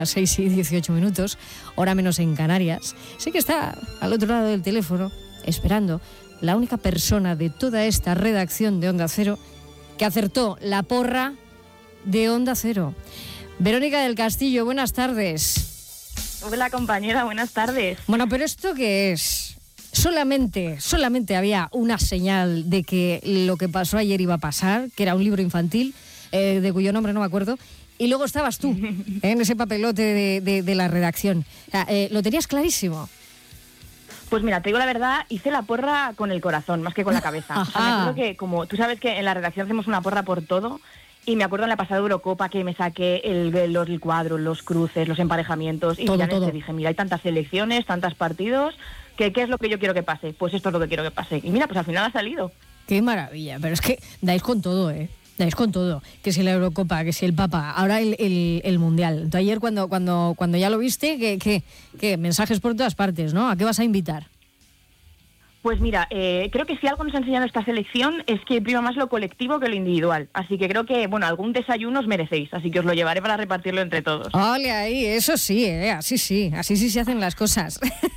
Las 6:18, hora menos en Canarias. Sí que está al otro lado del teléfono, esperando, la única persona de toda esta redacción de Onda Cero que acertó la porra de Onda Cero. Verónica del Castillo, buenas tardes. Hola compañera, buenas tardes. Bueno, pero ¿esto qué es? Solamente había una señal de que lo que pasó ayer iba a pasar, que era un libro infantil, de cuyo nombre no me acuerdo, y luego estabas tú, en ese papelote de la redacción. O sea, ¿lo tenías clarísimo? Pues mira, te digo la verdad, hice la porra con el corazón, más que con la cabeza. O sea, me acuerdo que, como tú sabes que en la redacción hacemos una porra por todo, y me acuerdo en la pasada Eurocopa que me saqué el cuadro, los cruces, los emparejamientos, y ya te dije, mira, hay tantas selecciones, tantos partidos, que ¿qué es lo que yo quiero que pase? Pues esto es lo que quiero que pase. Y mira, pues al final ha salido. ¡Qué maravilla! Pero es que dais con todo, ¿eh? Dais con todo, que si la Eurocopa, que si el Papa, ahora el Mundial. Entonces, ayer cuando ya lo viste, ¿qué? Mensajes por todas partes, ¿no? ¿A qué vas a invitar? Pues mira, creo que si algo nos ha enseñado esta selección es que prima más lo colectivo que lo individual. Así que creo que, bueno, algún desayuno os merecéis, así que os lo llevaré para repartirlo entre todos. ¡Ole ahí! Eso sí, así sí se hacen las cosas.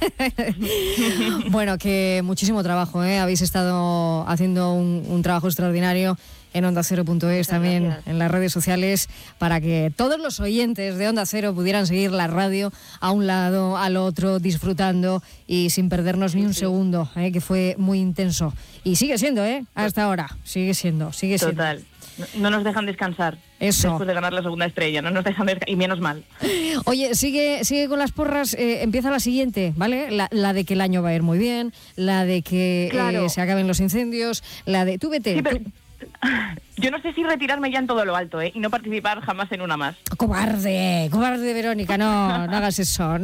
Bueno, que muchísimo trabajo, habéis estado haciendo un trabajo extraordinario en OndaCero.es, también gracias. En las redes sociales, para que todos los oyentes de Onda Cero pudieran seguir la radio a un lado, al otro, disfrutando y sin perdernos ni un segundo, que fue muy intenso. Y sigue siendo, hasta ahora, sigue siendo. Total. No nos dejan descansar. Eso. Después de ganar la segunda estrella, no nos dejan descansar, y menos mal. Oye, sigue con las porras, empieza la siguiente, ¿vale? La de que el año va a ir muy bien, la de que se acaben los incendios, la de... Tú vete... Sí, pero... Yo no sé si retirarme ya en todo lo alto, y no participar jamás en una más. Cobarde, Verónica, no hagas eso.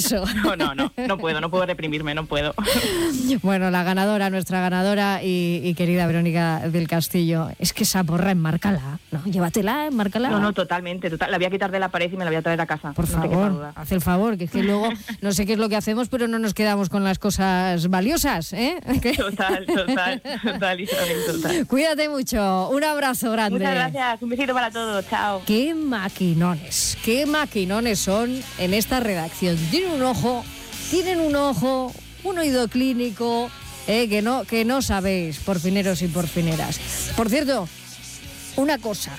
No puedo reprimirme, no puedo. Bueno, nuestra ganadora y querida Verónica del Castillo, es que esa porra enmárcala, ¿no? Llévatela, enmárcala. No, totalmente, la voy a quitar de la pared y me la voy a traer a casa. Por favor, haz el favor, que es que luego no sé qué es lo que hacemos, pero no nos quedamos con las cosas valiosas, ¿eh? Total, Isabel, total. Cuídate mucho, un abrazo grande. Muchas gracias, un besito para todos, chao. Qué maquinones son en esta redacción. Tienen un ojo, un oído clínico, que no sabéis, porfineros y porfineras. Por cierto, una cosa.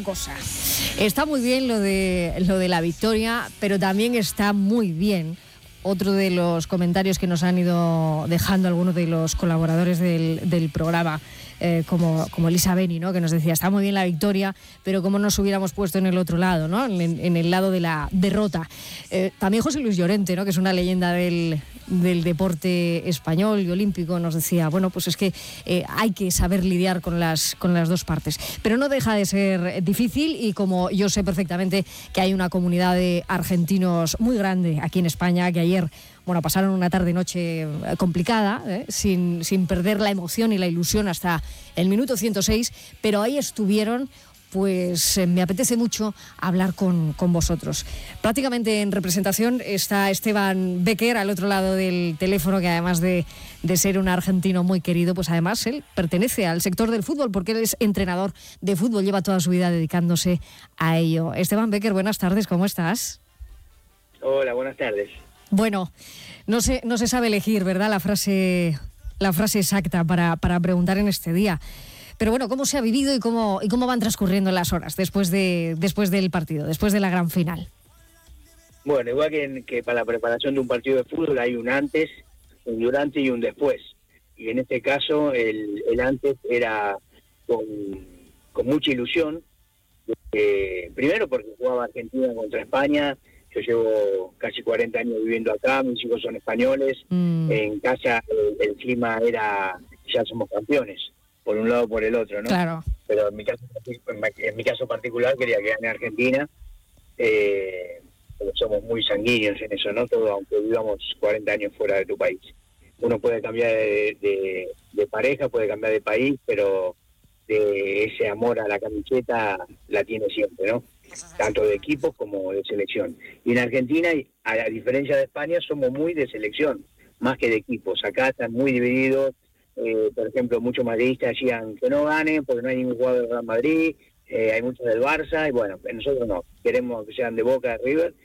Está muy bien lo de la victoria, pero también está muy bien otro de los comentarios que nos han ido dejando algunos de los colaboradores del programa, como Elisa Beni, ¿no? Que nos decía, está muy bien la victoria, pero cómo nos hubiéramos puesto en el otro lado, ¿no? En el lado de la derrota. También José Luis Llorente, ¿no? Que es una leyenda del deporte español y olímpico, nos decía, bueno, pues es que hay que saber lidiar con las dos partes. Pero no deja de ser difícil, y como yo sé perfectamente que hay una comunidad de argentinos muy grande aquí en España, que ayer pasaron una tarde-noche complicada, sin perder la emoción y la ilusión hasta el minuto 106, pero ahí estuvieron. Pues me apetece mucho hablar con vosotros. Prácticamente en representación está Esteban Becker al otro lado del teléfono, que además de ser un argentino muy querido, pues además él pertenece al sector del fútbol, porque él es entrenador de fútbol, lleva toda su vida dedicándose a ello. Esteban Becker, buenas tardes, ¿cómo estás? Hola, buenas tardes. Bueno, no se sabe elegir, ¿verdad?, la frase exacta para preguntar en este día. Pero bueno, ¿cómo se ha vivido y cómo van transcurriendo las horas después del partido, después de la gran final? Bueno, igual que para la preparación de un partido de fútbol hay un antes, un durante y un después. Y en este caso el antes era con mucha ilusión. Primero porque jugaba Argentina contra España. Yo llevo casi 40 años viviendo acá, mis hijos son españoles. En casa el clima era, ya somos campeones, por un lado o por el otro, ¿no? Claro. Pero en mi caso particular quería que gane Argentina, pero somos muy sanguíneos en eso, ¿no? Todo, aunque vivamos 40 años fuera de tu país. Uno puede cambiar de pareja, puede cambiar de país, pero de ese amor a la camiseta la tiene siempre, ¿no? Tanto de equipos como de selección. Y en Argentina, a diferencia de España, somos muy de selección, más que de equipos. Acá están muy divididos. Por ejemplo, muchos madridistas decían que no ganen porque no hay ningún jugador del Real Madrid, hay muchos del Barça, y bueno, nosotros no, queremos que sean de Boca, de River,